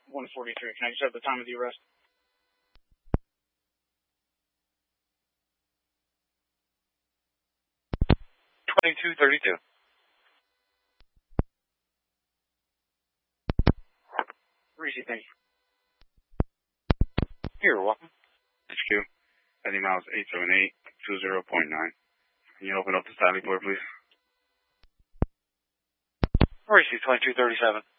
143. Can I just have the time of the arrest? 2232. Reese, thank you. You're welcome. HQ. Heading miles 878, 20.9. Can you open up the styling board, please? Reese, 2237.